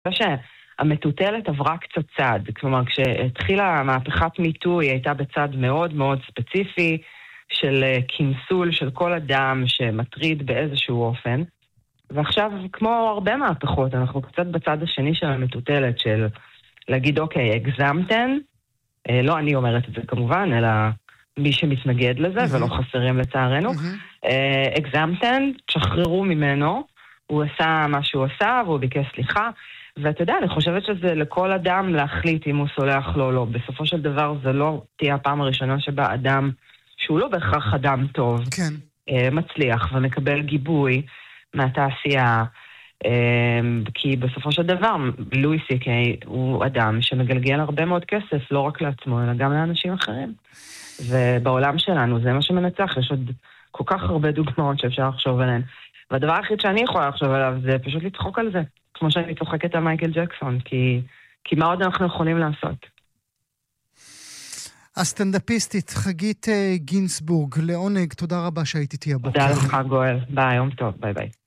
שהמטוטלת עברה קצת צד, כלומר כשהתחילה מהפכת מיטו היא הייתה בצד מאוד מאוד ספציפי של כינסול של כל אדם שמטריד באיזשהו אופן, ועכשיו כמו הרבה מהפכות אנחנו קצת בצד השני של המטוטלת של להגיד אוקיי, הגזמתן, לא אני אומרת את זה כמובן, אלא מי שמתנגד לזה ולא חסרים לצערנו, הגזמתן, תשחררו ממנו, הוא עשה מה שהוא עשה והוא ביקש סליחה, ואתה יודע, אני חושבת שזה לכל אדם להחליט אם הוא סולח לו או לא. בסופו של דבר זה לא תהיה הפעם הראשונה שבה אדם, שהוא לא בהכרח אדם טוב, כן. מצליח ומקבל גיבוי מהתעשייה, כי בסופו של דבר לואי סי.קיי הוא אדם שמגלגל הרבה מאוד כסף, לא רק לעצמו, אלא גם לאנשים אחרים. ובעולם שלנו זה מה שמנצח, יש עוד כל כך הרבה דוגמאות שאפשר לחשוב עליהן. והדבר היחיד שאני יכולה לחשוב עליו זה פשוט לצחוק על זה, כמו שאני צוחקת על מייקל ג'קסון, כי מה עוד אנחנו יכולים לעשות? הסטנדאפיסטית חגית גינסבורג, לעונג, תודה רבה שהייתי איתי הבוקר. תודה לך גואל, ביי, יום טוב, ביי ביי.